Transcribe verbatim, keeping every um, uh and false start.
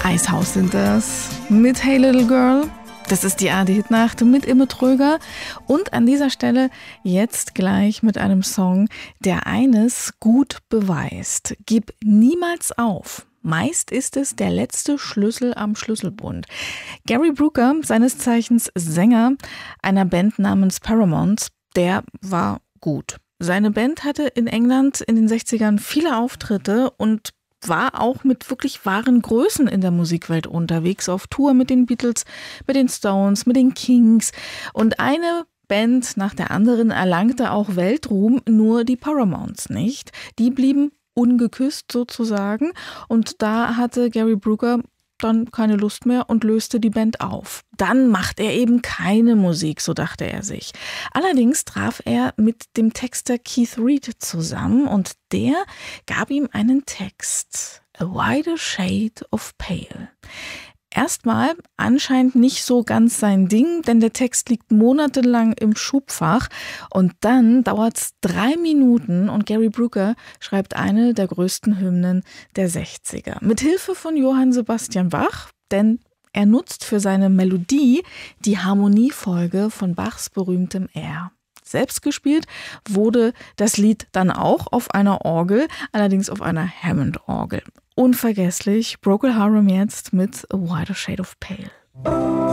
Icehouse sind das mit Hey Little Girl. Das ist die A R D-Hitnacht mit Imme Tröger und an dieser Stelle jetzt gleich mit einem Song, der eines gut beweist: Gib niemals auf. Meist ist es der letzte Schlüssel am Schlüsselbund. Gary Brooker, seines Zeichens Sänger einer Band namens Paramount, der war gut. Seine Band hatte in England in den sechzigern viele Auftritte und war auch mit wirklich wahren Größen in der Musikwelt unterwegs, auf Tour mit den Beatles, mit den Stones, mit den Kings. Und eine Band nach der anderen erlangte auch Weltruhm, nur die Paramounts nicht. Die blieben ungeküsst sozusagen und da hatte Gary Brooker dann keine Lust mehr und löste die Band auf. Dann macht er eben keine Musik, so dachte er sich. Allerdings traf er mit dem Texter Keith Reid zusammen und der gab ihm einen Text. A wider shade of pale. Erstmal anscheinend nicht so ganz sein Ding, denn der Text liegt monatelang im Schubfach und dann dauert es drei Minuten und Gary Brooker schreibt eine der größten Hymnen der sechziger. Mit Hilfe von Johann Sebastian Bach, denn er nutzt für seine Melodie die Harmoniefolge von Bachs berühmtem R. Selbst gespielt wurde das Lied dann auch auf einer Orgel, allerdings auf einer Hammond-Orgel. Unvergesslich, Procol Harum jetzt mit A Wider Shade of Pale.